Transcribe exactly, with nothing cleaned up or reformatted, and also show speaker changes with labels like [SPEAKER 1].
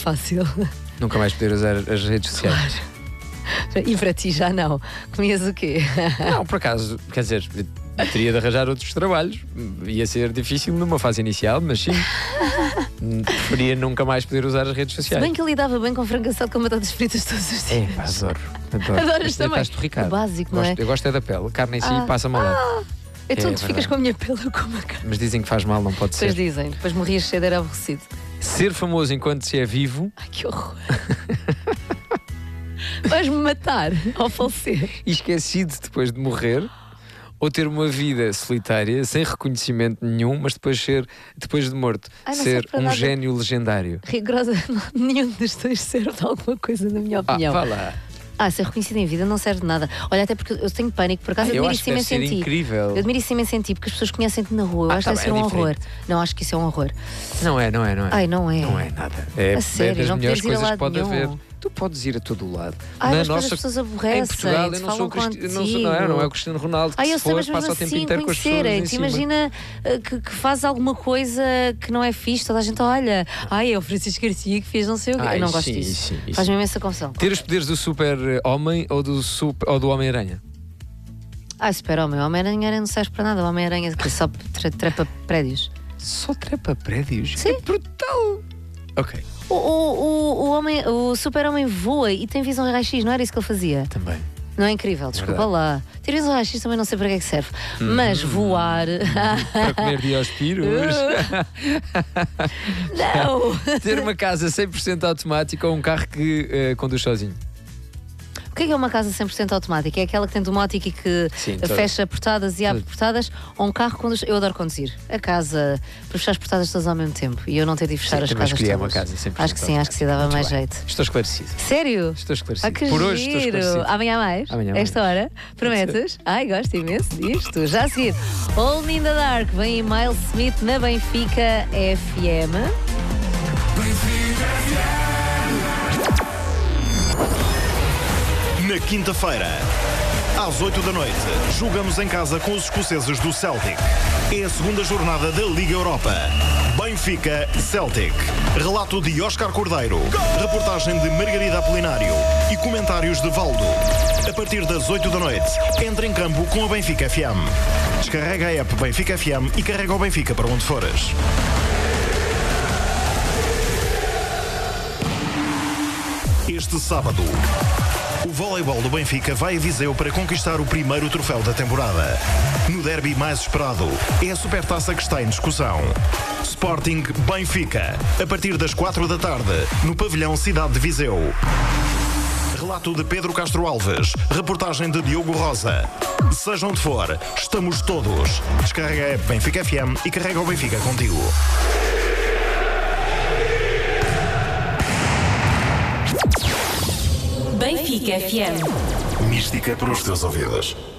[SPEAKER 1] fácil.
[SPEAKER 2] Nunca mais poder usar as redes sociais.
[SPEAKER 1] Claro. E para ti já não. Comias o quê?
[SPEAKER 2] Não, por acaso, quer dizer, eu teria de arranjar outros trabalhos. Ia ser difícil numa fase inicial, mas sim. Preferia nunca mais poder usar as redes
[SPEAKER 1] Se
[SPEAKER 2] sociais.
[SPEAKER 1] bem que ele lidava bem com frango assado com batatas fritas todos os dias.
[SPEAKER 2] É, pá, adoro. adoro.
[SPEAKER 1] Adoras
[SPEAKER 2] Isto
[SPEAKER 1] também?
[SPEAKER 2] deitaste o Ricardo.
[SPEAKER 1] O básico, não
[SPEAKER 2] gosto,
[SPEAKER 1] é?
[SPEAKER 2] Eu gosto é da pele. Carne em si
[SPEAKER 1] Ah.
[SPEAKER 2] passa-me ao lado.
[SPEAKER 1] Ah, então
[SPEAKER 2] É
[SPEAKER 1] tu ficas
[SPEAKER 2] verdade.
[SPEAKER 1] com a minha pele como a cara.
[SPEAKER 2] Mas dizem que faz mal, não pode
[SPEAKER 1] Depois
[SPEAKER 2] ser.
[SPEAKER 1] dizem, depois morrias cedo, era aborrecido.
[SPEAKER 2] Ser famoso enquanto se é vivo
[SPEAKER 1] Ai, que horror. Vais-me matar ao falecer.
[SPEAKER 2] e esquecido depois de morrer, ou ter uma vida solitária, sem reconhecimento nenhum, mas depois ser, depois de morto,
[SPEAKER 1] Ai, não
[SPEAKER 2] ser
[SPEAKER 1] serve para
[SPEAKER 2] um
[SPEAKER 1] nada.
[SPEAKER 2] gênio legendário.
[SPEAKER 1] Rigorosa, não, nenhum dos dois serve de alguma coisa, na minha
[SPEAKER 2] Ah,
[SPEAKER 1] opinião.
[SPEAKER 2] vá lá.
[SPEAKER 1] Ah, ser reconhecido em vida não serve de nada. Olha, até porque eu tenho pânico, por acaso
[SPEAKER 2] Ah, eu
[SPEAKER 1] admiro
[SPEAKER 2] acho
[SPEAKER 1] isso
[SPEAKER 2] que deve
[SPEAKER 1] imenso em
[SPEAKER 2] ser
[SPEAKER 1] ti.
[SPEAKER 2] incrível.
[SPEAKER 1] Eu admiro isso imenso em ti, porque as pessoas conhecem-te na rua. Eu
[SPEAKER 2] Ah,
[SPEAKER 1] acho
[SPEAKER 2] tá
[SPEAKER 1] que deve ser
[SPEAKER 2] bem,
[SPEAKER 1] um
[SPEAKER 2] é
[SPEAKER 1] horror.
[SPEAKER 2] diferente.
[SPEAKER 1] Não, acho que isso é um horror.
[SPEAKER 2] Não é, não é, não é.
[SPEAKER 1] Ai, não é.
[SPEAKER 2] Não é nada. É,
[SPEAKER 1] A
[SPEAKER 2] é
[SPEAKER 1] sério,
[SPEAKER 2] das
[SPEAKER 1] não
[SPEAKER 2] melhores
[SPEAKER 1] podes ir a
[SPEAKER 2] coisas que
[SPEAKER 1] lado
[SPEAKER 2] pode
[SPEAKER 1] nenhum.
[SPEAKER 2] haver. Tu podes ir a todo o lado.
[SPEAKER 1] Ai,
[SPEAKER 2] Na
[SPEAKER 1] mas depois
[SPEAKER 2] nossa...
[SPEAKER 1] as pessoas aborrecem.
[SPEAKER 2] Em Portugal, eu não
[SPEAKER 1] falam
[SPEAKER 2] sou, cristi... não sou não, é, não é o Cristiano Ronaldo que
[SPEAKER 1] Ai, eu
[SPEAKER 2] se
[SPEAKER 1] sei,
[SPEAKER 2] for,
[SPEAKER 1] mas mesmo
[SPEAKER 2] passa o tempo
[SPEAKER 1] assim
[SPEAKER 2] inteiro com as pessoas em
[SPEAKER 1] conhecerem-te.
[SPEAKER 2] cima.
[SPEAKER 1] Imagina uh, que, que faz alguma coisa que não é fixe, toda a gente olha. Ai, é o Francisco Garcia que fez não sei o quê.
[SPEAKER 2] Ai,
[SPEAKER 1] Eu não gosto
[SPEAKER 2] sim,
[SPEAKER 1] disso.
[SPEAKER 2] sim, isso.
[SPEAKER 1] Faz-me imensa confusão.
[SPEAKER 2] Ter os poderes do super-homem ou do, super... ou do Homem-Aranha?
[SPEAKER 1] Ah, super-homem. O Homem-Aranha não serve para nada. O Homem-Aranha que só tre- trepa prédios.
[SPEAKER 2] Só trepa prédios?
[SPEAKER 1] Sim.
[SPEAKER 2] É brutal! Ok,
[SPEAKER 1] O, o, o, o, homem, o super-homem voa e tem visão raio-x, não era isso que ele fazia?
[SPEAKER 2] também.
[SPEAKER 1] Não é incrível? Desculpa
[SPEAKER 2] Verdade.
[SPEAKER 1] lá. Ter visão raio-x também não sei para que é que serve. Mas voar.
[SPEAKER 2] Para comer diospiros.
[SPEAKER 1] Não!
[SPEAKER 2] Ter uma casa cem por cento automática ou um carro que eh, conduz sozinho.
[SPEAKER 1] O que é que é uma casa cem por cento automática? É aquela que tem domótica e que
[SPEAKER 2] Sim, toda.
[SPEAKER 1] fecha portadas e abre portadas? Ou um carro que conduz. Eu adoro conduzir. A casa, para fechar as portadas todas ao mesmo tempo. E eu não ter de fechar
[SPEAKER 2] Sim,
[SPEAKER 1] as
[SPEAKER 2] também
[SPEAKER 1] casas
[SPEAKER 2] escolhi
[SPEAKER 1] todas.
[SPEAKER 2] uma casa cem por cento
[SPEAKER 1] Acho que sim, acho que sim, dava
[SPEAKER 2] Muito
[SPEAKER 1] mais
[SPEAKER 2] bem.
[SPEAKER 1] jeito.
[SPEAKER 2] Estou esclarecido.
[SPEAKER 1] Sério?
[SPEAKER 2] Estou esclarecido.
[SPEAKER 1] Ah, que
[SPEAKER 2] Por hoje estou
[SPEAKER 1] giro.
[SPEAKER 2] esclarecido.
[SPEAKER 1] Amanhã há mais?
[SPEAKER 2] Amanhã há
[SPEAKER 1] Esta
[SPEAKER 2] mais.
[SPEAKER 1] hora? Prometes? Ai, gosto imenso disto. Já a seguir, All Me in the Dark, vem em Miles Smith na Benfica F M.
[SPEAKER 3] Na quinta-feira, às oito da noite, jogamos em casa com os escoceses do Celtic. É a segunda jornada da Liga Europa. Benfica Celtic. Relato de Óscar Cordeiro, reportagem de Margarida Apolinário e comentários de Valdo. A partir das oito da noite, entra em campo com a Benfica F M. Descarrega a app Benfica F M e carrega o Benfica para onde fores. Este sábado, o voleibol do Benfica vai a Viseu para conquistar o primeiro troféu da temporada. No derby mais esperado, é a Supertaça que está em discussão. Sporting Benfica, a partir das quatro da tarde, no pavilhão Cidade de Viseu. Relato de Pedro Castro Alves, reportagem de Diogo Rosa. Seja onde for, estamos todos. Descarrega a app Benfica F M e carrega o Benfica contigo.
[SPEAKER 4] Benfica F M.
[SPEAKER 3] Mística para os teus ouvidos.